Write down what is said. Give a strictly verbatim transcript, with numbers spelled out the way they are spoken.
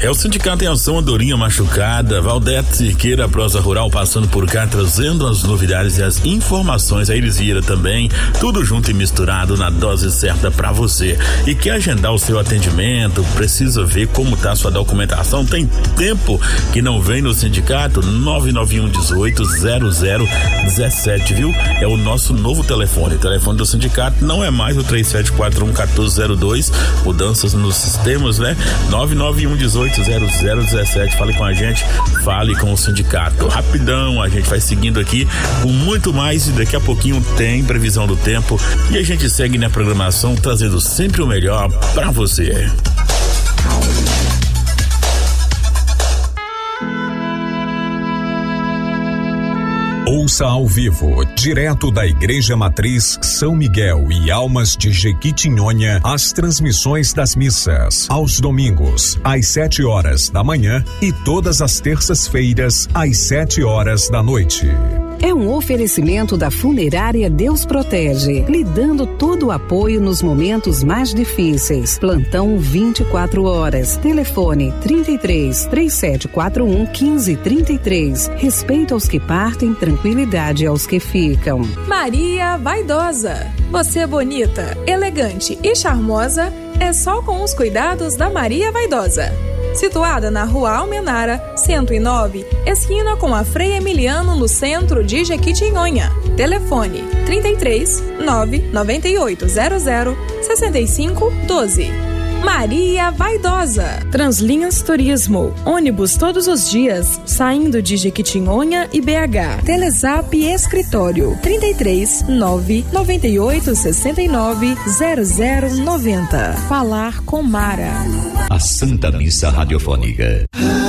É o Sindicato em Ação, Andorinha Machucada, Valdete Cerqueira, Prosa Rural passando por cá, trazendo as novidades e as informações. A Iris Vieira também, tudo junto e misturado na dose certa pra você. E quer agendar o seu atendimento, precisa ver como tá a sua documentação, tem tempo que não vem no sindicato? nove nove um dezoito zero zero dezessete, viu? É o nosso novo telefone. O telefone do sindicato não é mais o três sete quatro um um quatro zero dois, mudanças nos sistemas, né? nove nove um dezoito zero zero dezessete. Fale com a gente, fale com o sindicato. Rapidão, a gente vai seguindo aqui com muito mais e daqui a pouquinho tem previsão do tempo e a gente segue na programação trazendo sempre o melhor pra você. Ouça ao vivo, direto da Igreja Matriz São Miguel e Almas de Jequitinhonha, as transmissões das missas, aos domingos, às sete horas da manhã e todas as terças-feiras, às sete horas da noite. É um oferecimento da Funerária Deus Protege, lhe dando todo o apoio nos momentos mais difíceis. Plantão vinte e quatro horas. Telefone trinta e três, três sete quatro um, quinze trinta e três. Respeito aos que partem, tranquilidade aos que ficam. Maria Vaidosa. Você é bonita, elegante e charmosa, é só com os cuidados da Maria Vaidosa. Situada na Rua Almenara, cento e nove, esquina com a Frei Emiliano, no centro de Jequitinhonha. Telefone trinta e três, nove nove oito zero zero, seis cinco um dois. Maria Vaidosa. Translinhas Turismo. Ônibus todos os dias, saindo de Jequitinhonha e B H. Telezap Escritório. trinta e três, nove nove oito seis nove zero zero nove zero. Falar com Mara. A Santa Missa Radiofônica.